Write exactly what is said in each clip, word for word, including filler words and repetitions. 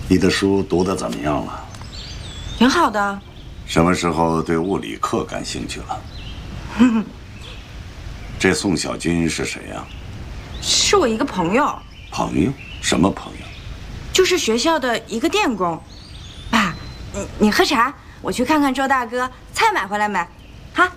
你的书读得怎么样了？ 挺好的。 什么时候对物理课感兴趣了？这宋小军是谁呀？ 是我一个朋友。 朋友？什么朋友？ 就是学校的一个电工。爸，你你喝茶，我去看看周大哥，菜买回来没？哈。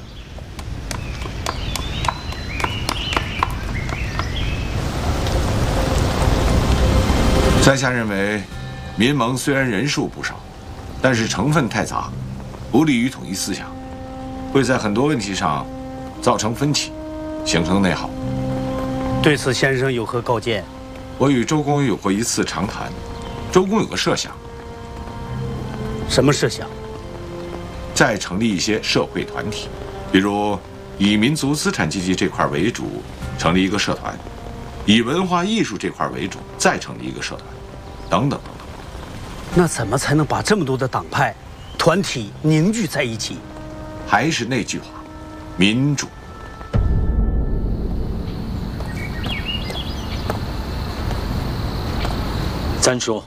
在下认为，民盟虽然人数不少，但是成分太杂，不利于统一思想，会在很多问题上造成分歧，形成内耗。 对此，先生有何高见？ 我与周公有过一次长谈，周公有个设想。 什么设想？ 再成立一些社会团体，比如以民族资产阶级这块为主，成立一个社团；以文化艺术这块为主，再成立一个社团，等等等等。 那怎么才能把这么多的党派、团体凝聚在一起？ 还是那句话，民主。 三叔，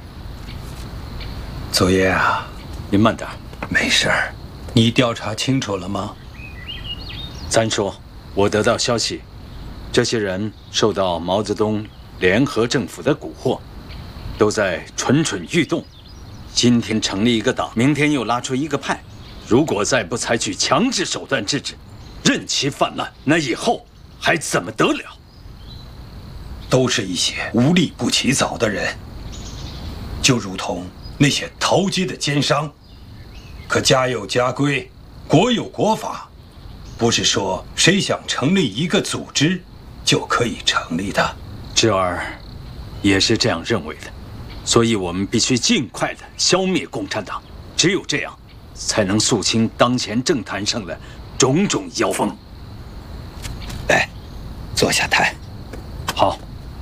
祖爷啊， 您慢点。 没事儿，你调查清楚了吗？ 三叔，我得到消息，这些人受到毛泽东联合政府的蛊惑，都在蠢蠢欲动。今天成立一个党，明天又拉出一个派，如果再不采取强制手段制止，任其泛滥，那以后还怎么得了？ 都是一些无利不起早的人，就如同那些投机的奸商。可家有家规，国有国法，不是说谁想成立一个组织就可以成立的。 侄儿也是这样认为的，所以我们必须尽快的消灭共产党，只有这样，才能肃清当前政坛上的种种妖风。 来，坐下谈。 好。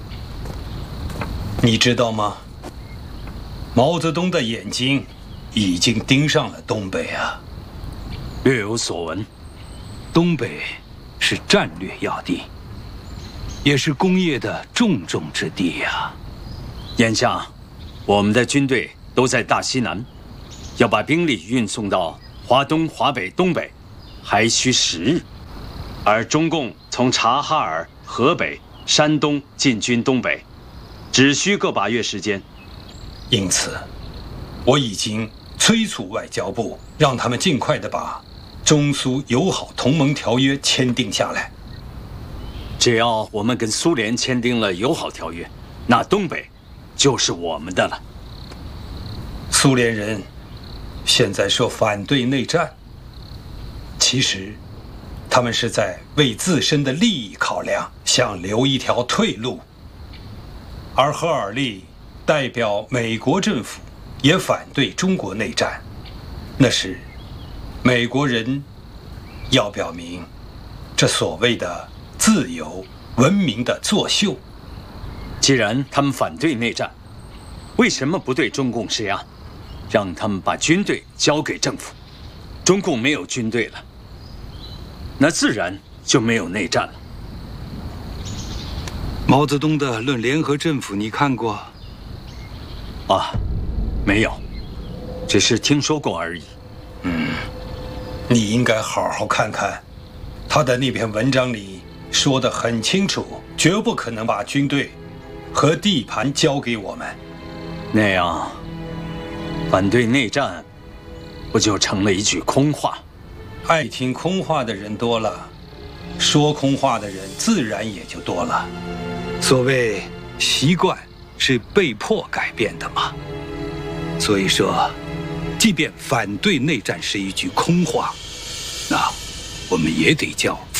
你知道吗？毛泽东的眼睛已经盯上了东北啊。 略有所闻。 东北是战略要地，也是工业的重中之地呀。 眼下，我们的军队都在大西南，要把兵力运送到华东、华北、东北，还需时日。而中共从察哈尔、河北、山东进军东北，只需个把月时间。 因此，我已经催促外交部，让他们尽快的把中苏友好同盟条约签订下来。 只要我们跟苏联签订了友好条约，那东北就是我们的了。 苏联人现在说反对内战，其实他们是在为自身的利益考量，想留一条退路。而赫尔利代表美国政府也反对中国内战，那是美国人要表明这所谓的自由文明的作秀。 既然他们反对内战，为什么不对中共施压，让他们把军队交给政府？中共没有军队了，那自然就没有内战了。 毛泽东的《论联合政府》你看过？ 啊，没有，只是听说过而已。 嗯，你应该好好看看，他的那篇文章里说得很清楚，绝不可能把军队和地盘交给我们。 那样，反对内战，不就成了一句空话？ 爱听空话的人多了，说空话的人自然也就多了。 所谓习惯是被迫改变的嘛，所以说，即便反对内战是一句空话，那我们也得叫